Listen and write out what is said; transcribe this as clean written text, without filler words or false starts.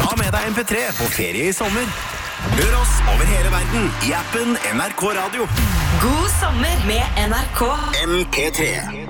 Ta med deg MP3 på ferie i sommer. Hør oss over hele verden i appen NRK Radio. God sommer med NRK. MP3.